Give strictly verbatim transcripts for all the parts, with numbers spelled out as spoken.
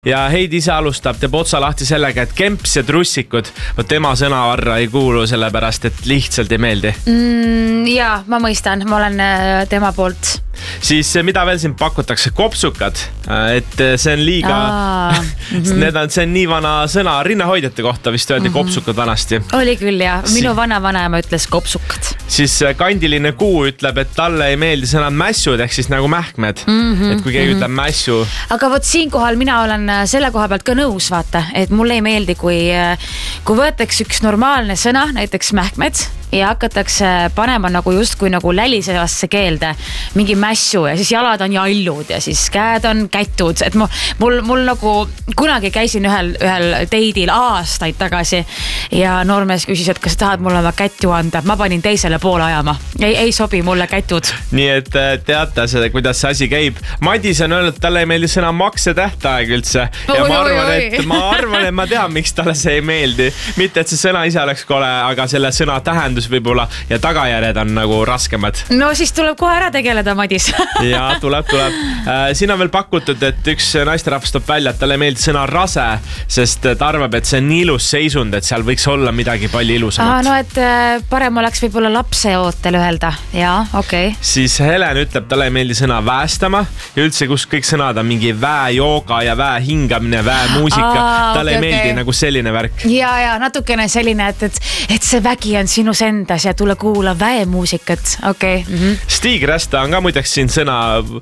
Ja Heidi ise alustab, teeb otsa lahti sellega, et kemps ja trussikud, võt tema sõnavarra ei kuulu sellepärast, et lihtsalt ei meeldi. Mm, jaa, ma mõistan, ma olen tema poolt. Siis mida veel siin pakutakse? Kopsukad, et see on liiga, mm-hmm. Need on, see on nii vana sõna, rinnahoidjate kohta vist öeldi mm-hmm. kopsukad vanasti. Oli küll jah, minu vana-vanaema ütles kopsukad. Siis kandiline kuu ütleb, et talle ei meeldi sõna mässud, ehk siis nagu mähkmed, mm-hmm. et kui keegi mm-hmm. ütleb mässu. Aga võt siinkohal mina olen selle koha pealt ka nõus, vaata, et mulle ei meeldi, kui, kui võetakse üks normaalne sõna, näiteks mähkmed, ja hakatakse panema nagu justkui nagu lälisevasse keelde mingi mässu ja siis jalad on jallud ja siis käed on kätud, et mul, mul, mul nagu kunagi käisin ühel, ühel teidil aastaid tagasi ja noormees küsis, et kas tahad mulle oma kättu anda, ma panin teisele poole ajama, ei, ei sobi mulle kätud. Nii et teate seda, kuidas see asi käib. Madis on öelnud, et talle ei meeldi sõna maksetähtaeg üldse ja oi, ma arvan, oi, oi. et ma arvan, et ma tean, miks talle see ei meeldi, mitte et see sõna ise oleks kole, aga selle sõna tähendus võib-olla ja tagajärjed on nagu raskemad. No siis tuleb kohe ära tegeleda, Madis. Ja tuleb, tuleb. Siin on veel pakutud, et üks naisterahvas toob välja, et talle ei meeldi sõna rase, sest ta arvab, et see on nii ilus seisund, et seal võiks olla midagi palju ilusamat. Ah, no et parem oleks võib-olla lapse ootel öelda. Jaa, okei. Okay. Siis Helen ütleb, talle ei meeldi sõna väestama ja üldse, kus kõik sõnad on mingi väe jooga ja väe hingamine, väe muusika. Ah, talle okay, ei meeldi okay. nagu selline värk. Ja, ja natukene selline, et, et, et see vägi on sinus endas ja tule kuula väemuusikat. Okei. Okay. Mm-hmm. Stig Rästa on ka muideks siin sõna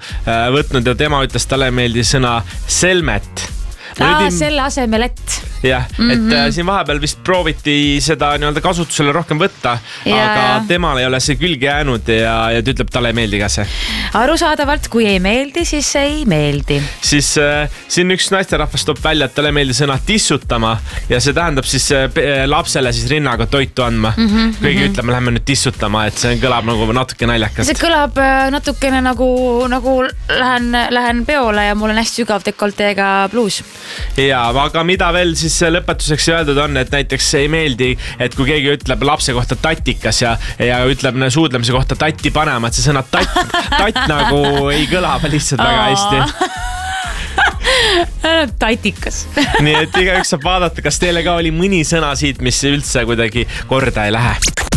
võtnud ja tema ütles, talle ei meeldi sõna selmet. Aa, nüüd... selle asemel et. Jah, mm-hmm. et äh, siin vahepeal vist prooviti seda nii-öelda kasutusele rohkem võtta, ja, aga ja. Temal ei ole see külge jäänud ja, ja ta ütleb, talle ei meeldi ka see. Arusaadavalt, kui ei meeldi, siis ei meeldi. Siis äh, siin üks naisterahvas toob välja, et talle ei meeldi sõna tissutama ja see tähendab siis äh, lapsele siis rinnaga toitu andma. Mm-hmm. Kõigi mm-hmm. ütleme, läheme nüüd tissutama, et see kõlab nagu natuke naljakast. See kõlab äh, natukene nagu, nagu lähen, lähen peole ja mul on hästi sügav dekolteega bluus. Ja, aga mida veel siis lõpetuseks öeldud on, et näiteks ei meeldi, et kui keegi ütleb lapse kohta tatikas ja, ja ütleb suudlemise kohta tatti panema, et see sõna tatt, tatt nagu ei kõla lihtsalt väga hästi. Tatikas. Nii et igaüks saab vaadata, kas teile ka oli mõni sõna siit, mis üldse kuidagi korda ei lähe.